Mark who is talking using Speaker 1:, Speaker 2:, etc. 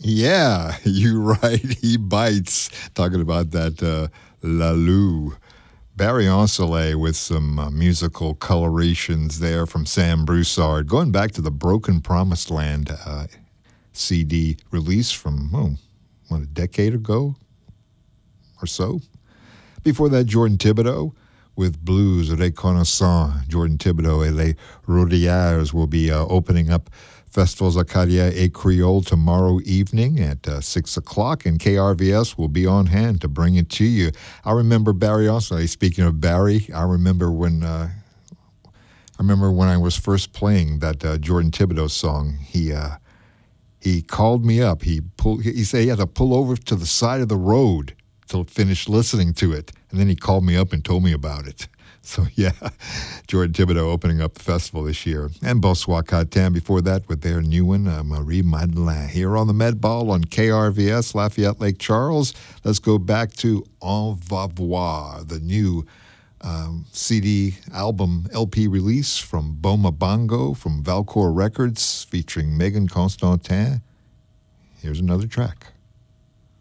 Speaker 1: Yeah, you're right. He bites. Talking about that Lalou. Barry Ancelet with some musical colorations there from Sam Broussard. Going back to the Broken Promised Land CD release from, a decade ago or so. Before that, Jordan Thibodeau with Blues Reconnaissant. Jordan Thibodeau et les Rodières will be opening up Festivals Acadia et Creole tomorrow evening at 6 o'clock, and KRVS will be on hand to bring it to you. I remember Barry Ancelet. Speaking of Barry, I remember when I was first playing that Jordan Thibodeau song. He called me up. He said he had to pull over to the side of the road to finish listening to it. And then he called me up and told me about it. So, yeah, Jordan Thibodeau opening up the festival this year. And Bonsoir Catin before that with their new one, Marie Madeleine. Here on the Med Ball on KRVS, Lafayette Lake Charles. Let's go back to On Va Voir, the new CD album LP release from Boma Bongo from Valcourt Records featuring Megan Constantin. Here's another track.